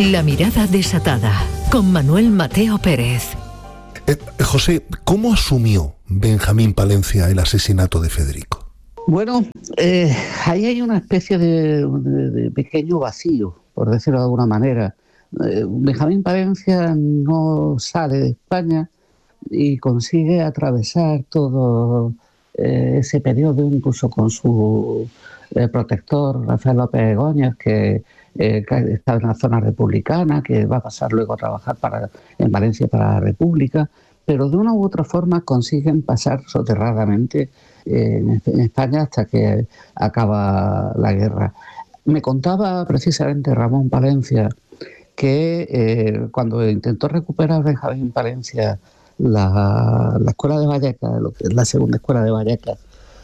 La mirada desatada, con Manuel Mateo Pérez. José, ¿cómo asumió Benjamín Palencia el asesinato de Federico? Bueno, ahí hay una especie de pequeño vacío, por decirlo de alguna manera. Benjamín Palencia no sale de España y consigue atravesar todo ese periodo, incluso con su protector, Rafael López Egóñez, que está en la zona republicana, que va a pasar luego a trabajar en Valencia para la República, pero de una u otra forma consiguen pasar soterradamente en España hasta que acaba la guerra. Me contaba precisamente Ramón Palencia que cuando intentó recuperar Benjamín Palencia la escuela de Vallecas, lo que es la segunda escuela de Vallecas,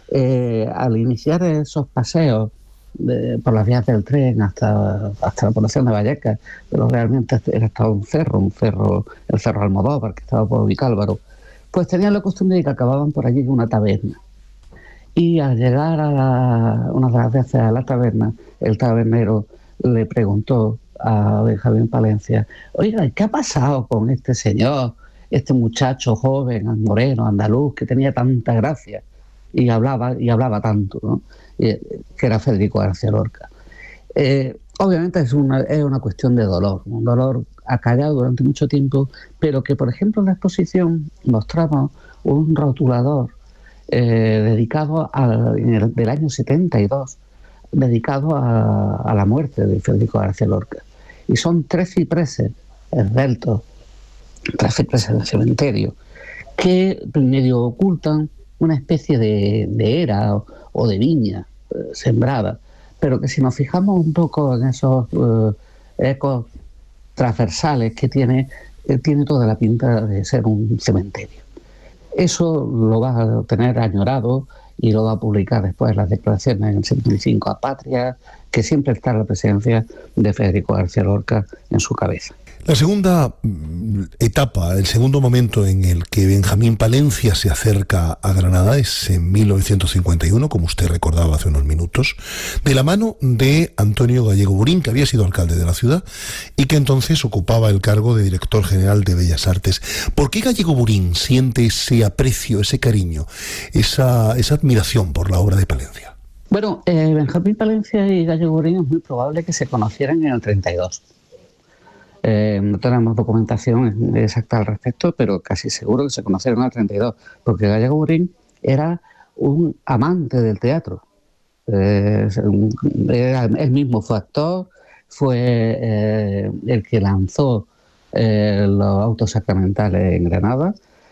al iniciar esos paseos por las vías del tren hasta la población de Vallecas, pero realmente era hasta el cerro Almodóvar, que estaba por Vicálvaro, pues tenían la costumbre de que acababan por allí en una taberna. Y al llegar una de las veces a la taberna, el tabernero le preguntó a Benjamín Palencia: oiga, ¿qué ha pasado con este señor, este muchacho joven, moreno, andaluz, que tenía tanta gracia y hablaba tanto, ¿no? Que era Federico García Lorca? Obviamente es una cuestión de dolor, un dolor acallado durante mucho tiempo, pero que, por ejemplo, en la exposición mostramos un rotulador dedicado del año 72, dedicado a la muerte de Federico García Lorca. Y son 3 cipreses esbeltos, 3 cipreses del cementerio, que medio ocultan una especie de era o de viña sembrada, pero que si nos fijamos un poco en esos ecos transversales que tiene toda la pinta de ser un cementerio. Eso lo va a tener añorado y lo va a publicar después las declaraciones en el 75 a Patria, que siempre está la presencia de Federico García Lorca en su cabeza. La segunda etapa, el segundo momento en el que Benjamín Palencia se acerca a Granada es en 1951, como usted recordaba hace unos minutos, de la mano de Antonio Gallego Burín, que había sido alcalde de la ciudad y que entonces ocupaba el cargo de director general de Bellas Artes. ¿Por qué Gallego Burín siente ese aprecio, ese cariño, esa admiración por la obra de Palencia? Bueno, Benjamín Palencia y Gallego Burín es muy probable que se conocieran en el 32. No tenemos documentación exacta al respecto, pero casi seguro que se conocieron en el 32, porque Gallego Burín era un amante del teatro. Él mismo fue actor, fue el que lanzó los autos sacramentales en Granada,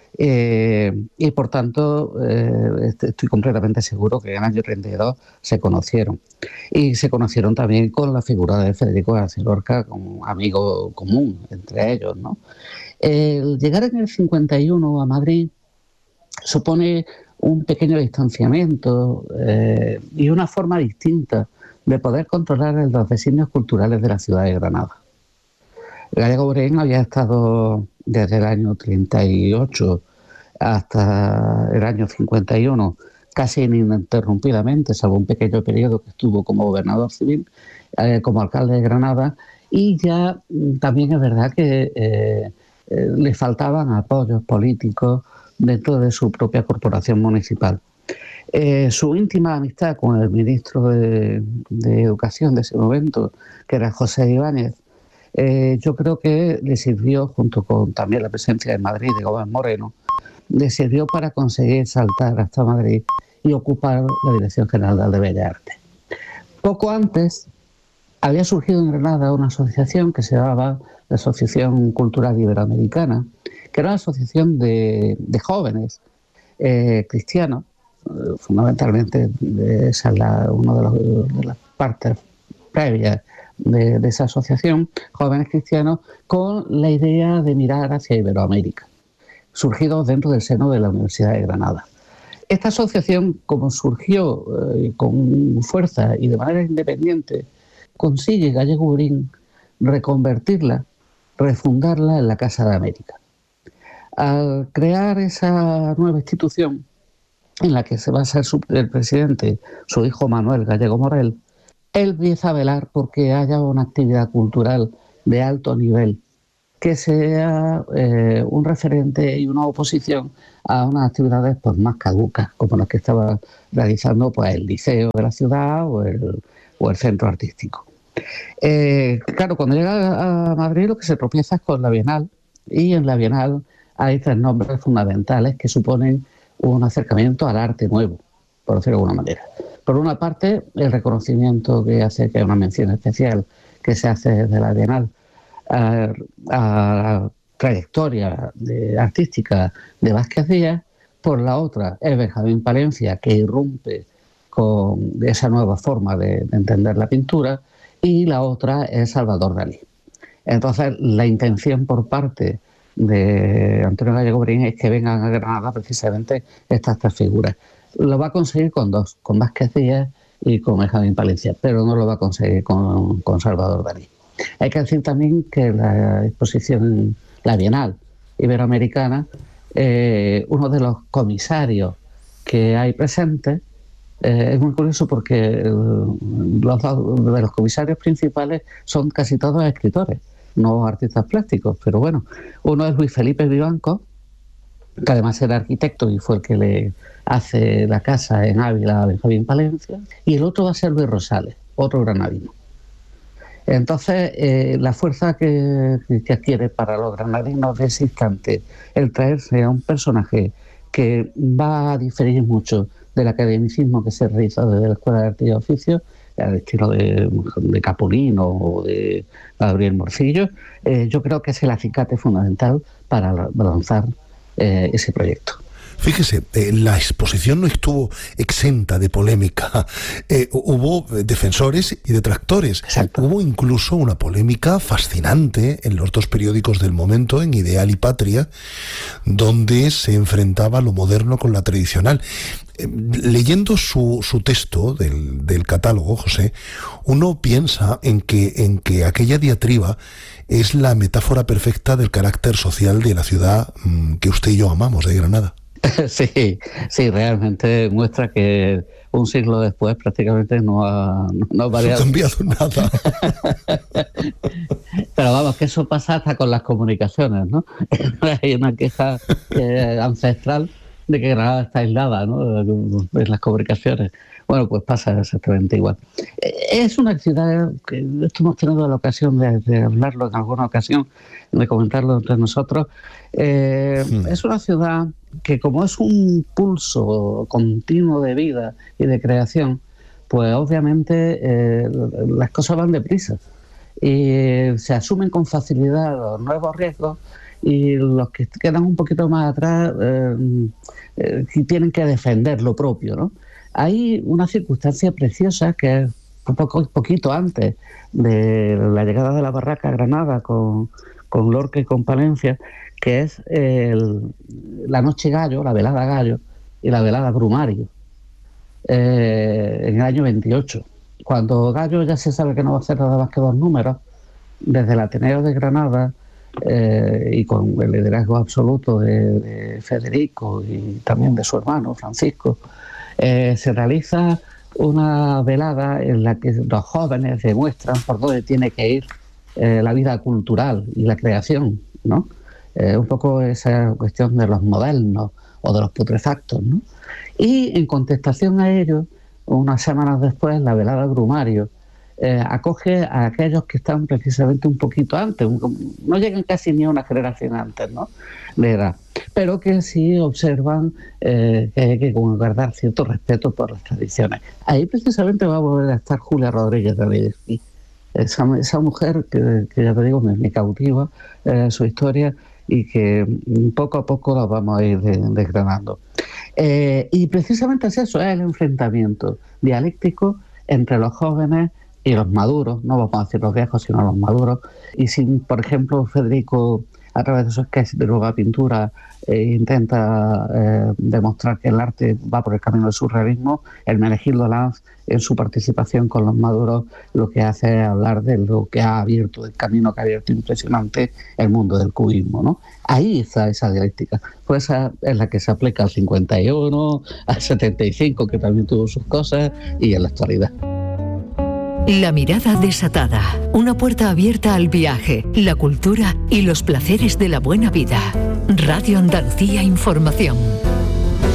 y por tanto estoy completamente seguro que en el año 32 se conocieron. Y se conocieron también con la figura de Federico García Lorca como amigo común entre ellos, ¿no? El llegar en el 51 a Madrid supone un pequeño distanciamiento y una forma distinta de poder controlar los designios culturales de la ciudad de Granada. Gallego Burín había estado desde el año 38 hasta el año 51 casi ininterrumpidamente, salvo un pequeño periodo que estuvo como gobernador civil, como alcalde de Granada, y ya también es verdad que le faltaban apoyos políticos dentro de su propia corporación municipal. Su íntima amistad con el ministro de Educación de ese momento, que era José Ibáñez, yo creo que le sirvió, junto con también la presencia de Madrid de Gómez Moreno, le sirvió para conseguir saltar hasta Madrid y ocupar la Dirección General de Bellas Artes. Poco antes había surgido en Granada una asociación que se llamaba la Asociación Cultural Iberoamericana, que era una asociación de jóvenes cristianos, fundamentalmente esa es una de las partes previas de esa asociación, jóvenes cristianos, con la idea de mirar hacia Iberoamérica, surgidos dentro del seno de la Universidad de Granada. Esta asociación, como surgió con fuerza y de manera independiente, consigue Gallego Burín reconvertirla, refundarla en la Casa de América. Al crear esa nueva institución, en la que se va a ser el presidente, su hijo Manuel Gallego Morel, él empieza a velar porque haya una actividad cultural de alto nivel, que sea un referente y una oposición a unas actividades pues más caducas, como las que estaba realizando pues el liceo de la ciudad o el centro artístico. Claro, cuando llega a Madrid lo que se tropieza es con la Bienal, y en la Bienal hay 3 nombres fundamentales que suponen un acercamiento al arte nuevo, por decirlo de alguna manera. Por una parte, el reconocimiento que hace, que es una mención especial que se hace de la Bienal a la trayectoria artística de Vázquez Díaz. Por la otra es Benjamín Palencia, que irrumpe con esa nueva forma de entender la pintura, y la otra es Salvador Dalí. Entonces, la intención por parte de Antonio Gallego Breen es que vengan a Granada precisamente estas 3 figuras. Lo va a conseguir con 2, con Vázquez Díaz y con Benjamín Palencia, pero no lo va a conseguir con Salvador Dalí. Hay que decir también que la exposición, la Bienal Iberoamericana, uno de los comisarios que hay presentes, es muy curioso porque los comisarios principales son casi todos escritores, no artistas plásticos, pero bueno, uno es Luis Felipe Vivanco, que además era arquitecto y fue el que le hace la casa en Ávila a Benjamín Palencia, y el otro va a ser Luis Rosales, otro granadino. Entonces, la fuerza que adquiere para los granadinos de ese instante el traerse a un personaje que va a diferir mucho del academicismo que se realiza desde la Escuela de Arte y Oficios, al estilo de Capulino o de Gabriel Morcillo, yo creo que es el acicate fundamental para lanzar ese proyecto. Fíjese, la exposición no estuvo exenta de polémica. Hubo defensores y detractores. Exacto. Hubo incluso una polémica fascinante en los 2 periódicos del momento, en Ideal y Patria, donde se enfrentaba lo moderno con la tradicional. Leyendo su texto del catálogo, José, uno piensa en que aquella diatriba es la metáfora perfecta del carácter social de la ciudad que usted y yo amamos, de Granada. Sí, realmente muestra que un siglo después prácticamente no ha variado. No ha cambiado nada. Pero vamos, que eso pasa hasta con las comunicaciones, ¿no? Hay una queja ancestral de que Granada está aislada, ¿no?, en las comunicaciones. Bueno, pues pasa exactamente igual. Es una ciudad que esto hemos tenido la ocasión de hablarlo en alguna ocasión, de comentarlo entre nosotros. Es una ciudad que, como es un pulso continuo de vida y de creación, pues obviamente las cosas van deprisa y se asumen con facilidad los nuevos riesgos, y los que quedan un poquito más atrás tienen que defender lo propio, ¿no? Hay una circunstancia preciosa que es un poquito antes de la llegada de la barraca a Granada con Lorca y con Palencia, que es la Noche Gallo, la velada Gallo y la velada Brumario, en el año 28. Cuando Gallo ya se sabe que no va a hacer nada más que 2 números, desde el Ateneo de Granada, y con el liderazgo absoluto de Federico y también de su hermano Francisco, se realiza una velada en la que los jóvenes demuestran por dónde tiene que ir la vida cultural y la creación, ¿no? Un poco esa cuestión de los modernos o de los putrefactos, ¿no? Y en contestación a ello, unas semanas después, la velada Brumario acoge a aquellos que están precisamente un poquito antes, no llegan casi ni a una generación antes, ¿no?, de edad, pero que sí observan que hay que guardar cierto respeto por las tradiciones. Ahí precisamente va a volver a estar Julia Rodríguez de Ledesma, esa mujer que ya te digo me cautiva su historia, y que poco a poco la vamos a ir desgranando. Y precisamente es eso, es el enfrentamiento dialéctico entre los jóvenes y los maduros, no vamos a decir los viejos, sino los maduros. Y si, por ejemplo, Federico, a través de sus sketches de nueva pintura, intenta demostrar que el arte va por el camino del surrealismo, el Hermenegildo Lanz, en su participación con los maduros, lo que hace es hablar de lo que ha abierto, del camino que ha abierto impresionante el mundo del cubismo, ¿no? Ahí está esa dialéctica. Pues esa es la que se aplica al 51, al 75, que también tuvo sus cosas, y en la actualidad. La mirada desatada. Una puerta abierta al viaje, la cultura y los placeres de la buena vida. Radio Andalucía Información.